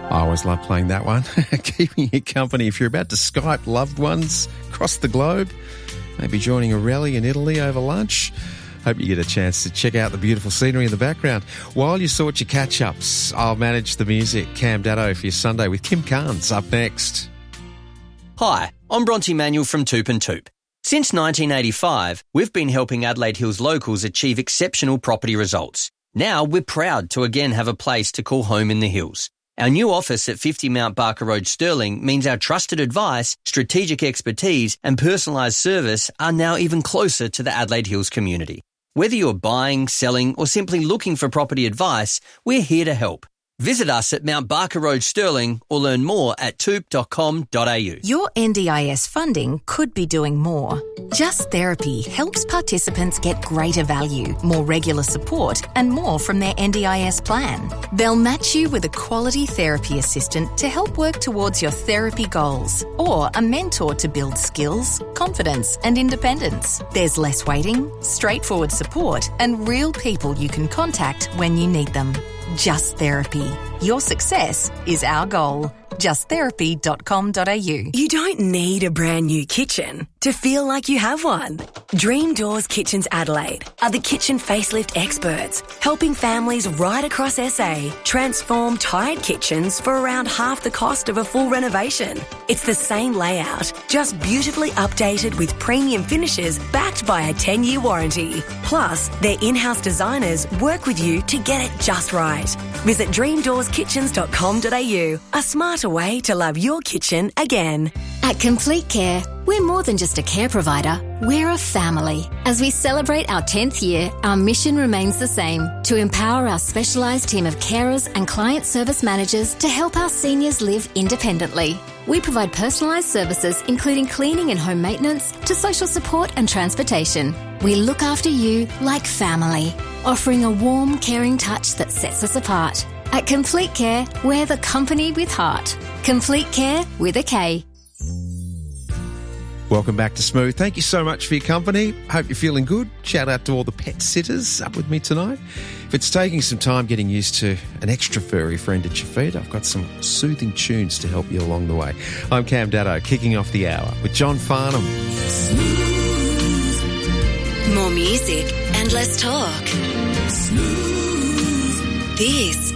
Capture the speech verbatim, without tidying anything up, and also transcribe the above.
I always love playing that one. Keeping you company if you're about to Skype loved ones across the globe, maybe joining a rally in Italy over lunch. Hope you get a chance to check out the beautiful scenery in the background. While you sort your catch-ups, I'll manage the music. Cam Datto for your Sunday with Kim Carnes up next. Hi, I'm Bronte Manuel from Toop and Toop. Since nineteen eighty-five, we've been helping Adelaide Hills locals achieve exceptional property results. Now we're proud to again have a place to call home in the hills. Our new office at fifty Mount Barker Road, Stirling, means our trusted advice, strategic expertise and personalised service are now even closer to the Adelaide Hills community. Whether you're buying, selling or simply looking for property advice, we're here to help. Visit us at Mount Barker Road, Stirling, or learn more at toop dot com dot a u. Your N D I S funding could be doing more. Just Therapy helps participants get greater value, more regular support, and more from their N D I S plan. They'll match you with a quality therapy assistant to help work towards your therapy goals, or a mentor to build skills, confidence, and independence. There's less waiting, straightforward support, and real people you can contact when you need them. Just Therapy. Your success is our goal. just therapy dot com dot a u. You don't need a brand new kitchen to feel like you have one. Dream Doors Kitchens Adelaide are the kitchen facelift experts, helping families right across S A transform tired kitchens for around half the cost of a full renovation. It's the same layout, just beautifully updated with premium finishes backed by a ten-year warranty. Plus, their in-house designers work with you to get it just right. Visit dream doors kitchens dot com dot a u, a smarter way to love your kitchen again. At Complete Care, we're more than just a care provider, we're a family. As we celebrate our tenth year, our mission remains the same, to empower our specialised team of carers and client service managers to help our seniors live independently. We provide personalised services including cleaning and home maintenance to social support and transportation. We look after you like family, offering a warm, caring touch that sets us apart. At Complete Care, we're the company with heart. Complete Care with a K. Welcome back to Smooth. Thank you so much for your company. Hope you're feeling good. Shout out to all the pet sitters up with me tonight. If it's taking some time getting used to an extra furry friend at your feet, I've got some soothing tunes to help you along the way. I'm Cam Datto, kicking off the hour with John Farnham. More music and less talk. Smooth. This